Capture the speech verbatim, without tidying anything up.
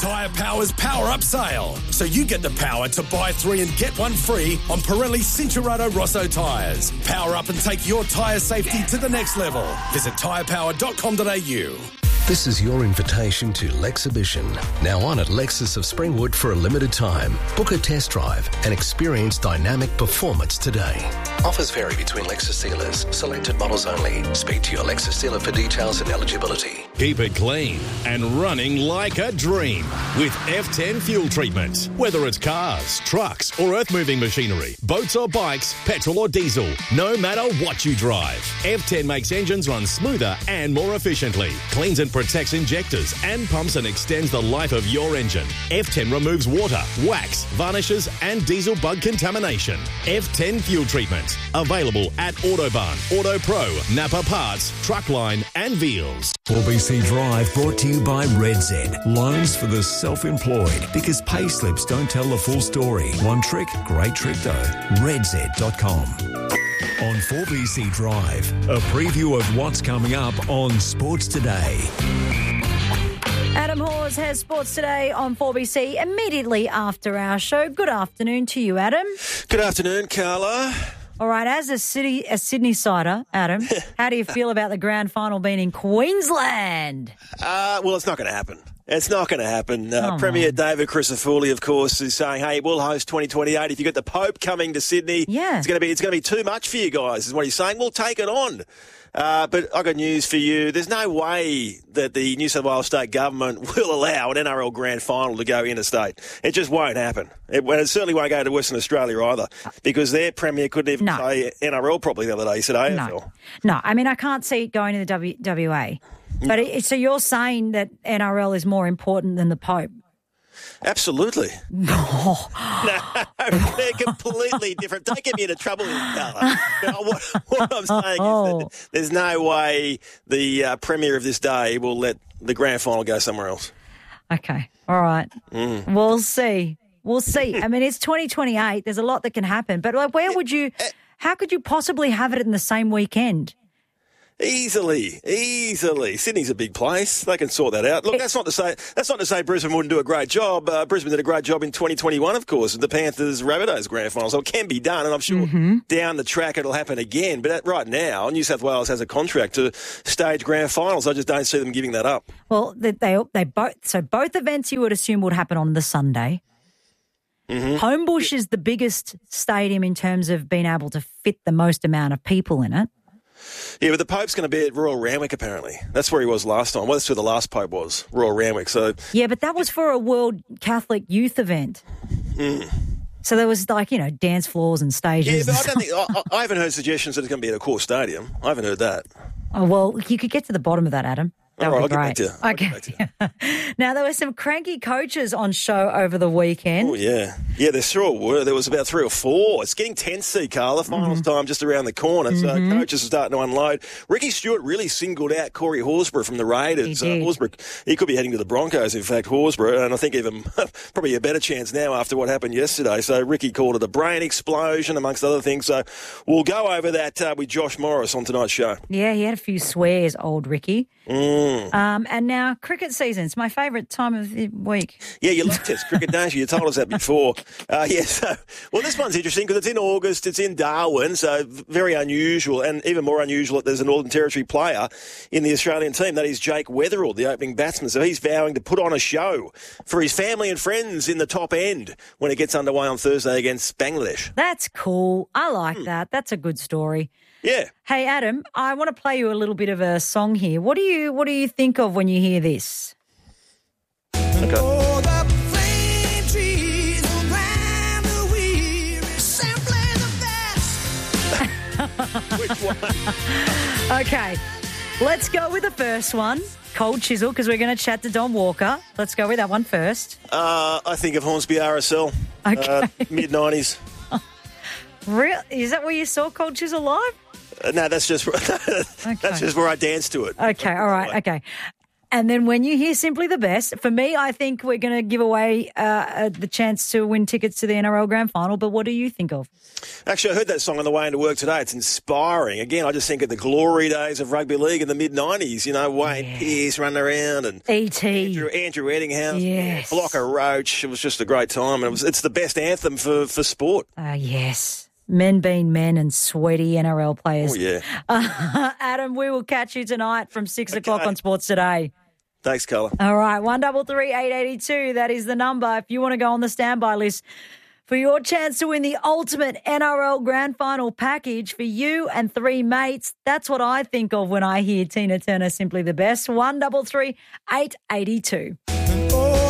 Tyre Power's Power Up Sale. So you get the power to buy three and get one free on Pirelli Cincherato Rosso tyres. Power up and take your tyre safety to the next level. Visit tyre power dot com dot a u. This is your invitation to Lexhibition, now on at Lexus of Springwood for a limited time. Book a test drive and experience dynamic performance today. Offers vary between Lexus dealers. Selected models only. Speak to your Lexus dealer for details and eligibility. Keep it clean and running like a dream with F ten fuel treatment. Whether it's cars, trucks or earth-moving machinery, boats or bikes, petrol or diesel, no matter what you drive, F ten makes engines run smoother and more efficiently. Cleans and protects injectors and pumps and extends the life of your engine. F ten removes water, wax, varnishes and diesel bug contamination. F ten fuel treatment. Available at Autobahn, Auto Pro, Napa Parts, Truckline and Veals. four B C Drive brought to you by Red Z. Loans for the self-employed, because pay slips don't tell the full story. One trick, great trick though. red z dot com. On four B C Drive, a preview of what's coming up on Sports Today. Adam Hawes has Sports Today on four B C immediately after our show. Good afternoon to you, Adam. Good afternoon, Carla. All right, as a city, a Sydney sider, Adam, how do you feel about the grand final being in Queensland? Uh, well, it's not going to happen. It's not going to happen. Uh, oh, Premier man. David Crisafulli, of course, is saying, "Hey, we'll host twenty twenty-eight. If you get the Pope coming to Sydney, yeah. it's going to be it's going to be too much for you guys." Is what he's saying. We'll take it on. Uh, but I got news for you. There's no way that the New South Wales state government will allow an N R L grand final to go interstate. It just won't happen. It, it certainly won't go to Western Australia either, because their premier couldn't even no. say N R L properly the other day. He said A F L. No, no. I mean, I can't see it going to the w- W A. But it, so you're saying that N R L is more important than the Pope? Absolutely. No, they're completely different. Don't get me into trouble, Carla. No, what, what I'm saying oh. is that there's no way the uh, premier of this day will let the grand final go somewhere else. Okay, all right. Mm. We'll see. We'll see. I mean, it's twenty twenty-eight. There's a lot that can happen. But like, where would you, how could you possibly have it in the same weekend? Easily, easily. Sydney's a big place. They can sort that out. Look, that's not to say that's not to say Brisbane wouldn't do a great job. Uh, Brisbane did a great job in twenty twenty-one, of course, the Panthers Rabbitohs grand final. So it can be done, and I'm sure mm-hmm. down the track it'll happen again. But at, right now, New South Wales has a contract to stage grand finals. I just don't see them giving that up. Well, they they, they both so both events you would assume would happen on the Sunday. Mm-hmm. Homebush yeah. is the biggest stadium in terms of being able to fit the most amount of people in it. Yeah, but the Pope's going to be at Royal Randwick, apparently. That's where he was last time. Well, that's where the last Pope was, Royal Randwick. So yeah, but that was for a World Catholic Youth event. Mm. So there was, like, you know, dance floors and stages. Yeah, but I don't think I, I haven't heard suggestions that it's going to be at a core stadium. I haven't heard that. Oh, well, you could get to the bottom of that, Adam. That All would right, be I'll great. get back to you. Okay. Now, there were some cranky coaches on show over the weekend. Oh, yeah. Yeah, there sure were. There was about three or four. It's getting tense, see, Carla. Finals mm-hmm. time just around the corner. So mm-hmm. coaches are starting to unload. Ricky Stewart really singled out Corey Horsburgh from the Raiders. He did. Uh, Horsburgh, he could be heading to the Broncos, in fact, Horsburgh. And I think even probably a better chance now after what happened yesterday. So Ricky called it a brain explosion, amongst other things. So we'll go over that uh, with Josh Morris on tonight's show. Yeah, he had a few swears, old Ricky. Mm. Um, and now cricket season. It's my favourite time of the week. Yeah, you love Test cricket, don't you? You told us that before. Uh, yeah, so, well, this one's interesting because it's in August. It's in Darwin, so very unusual, and even more unusual that there's a Northern Territory player in the Australian team. That is Jake Weatherall, the opening batsman. So he's vowing to put on a show for his family and friends in the top end when it gets underway on Thursday against Bangladesh. That's cool. I like hmm. that. That's a good story. Yeah. Hey, Adam, I want to play you a little bit of a song here. What do you What do you think of when you hear this? Okay. Which one? Okay, let's go with the first one. Cold Chisel, because we're going to chat to Don Walker. Let's go with that one first. Uh, I think of Hornsby R S L, okay. uh, mid nineties. Real? Is that where you saw Cold Chisel live? Uh, no, that's just okay. that's just where I danced to it. Okay, all right, okay. And then when you hear Simply the Best, for me, I think we're going to give away uh, uh, the chance to win tickets to the N R L Grand Final. But what do you think of? Actually, I heard that song on the way into work today. It's inspiring. Again, I just think of the glory days of rugby league in the mid nineties. You know, Wayne yeah. Pearce running around and E T Andrew, Andrew Eddinghouse, yes. Blocker Roach. It was just a great time. And it was, it's the best anthem for, for sport. Ah, uh, yes. Men being men and sweaty N R L players. Oh, yeah. Uh, Adam, we will catch you tonight from six okay. o'clock on Sports Today. Thanks, Carla. All right, one three three, eight eight two. That is the number. If you want to go on the standby list for your chance to win the ultimate N R L Grand Final package for you and three mates, that's what I think of when I hear Tina Turner Simply the Best. one three three, eight eight two.